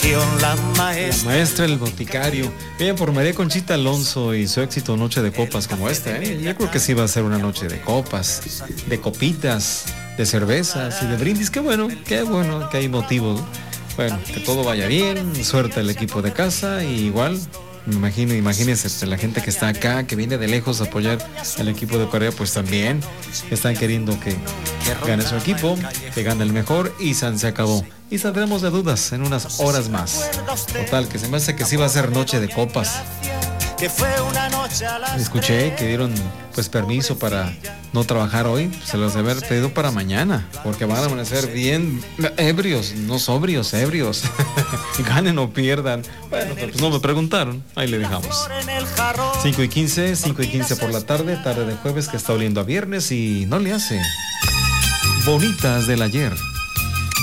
La maestra, el boticario. Bien, por María Conchita Alonso y su éxito Noche de Copas como esta, ¿eh? Yo creo que sí va a ser una noche de copas, de copitas, de cervezas y de brindis. Qué bueno que hay motivos. Bueno, que todo vaya bien, suerte al equipo de casa y igual, imagínense, la gente que está acá, que viene de lejos a apoyar al equipo de Corea, pues también están queriendo que gane su equipo, que gane el mejor y se acabó. Y saldremos de dudas en unas horas más. Total, que se me hace que sí va a ser noche de copas. Escuché que dieron pues permiso para no trabajar hoy. Se los debe haber pedido para mañana, porque van a amanecer bien ebrios, no sobrios, ebrios. Ganen o pierdan. Bueno, pues no me preguntaron. Ahí le dejamos. 5:15 por la tarde de jueves que está oliendo a viernes y no le hace. Bonitas del ayer.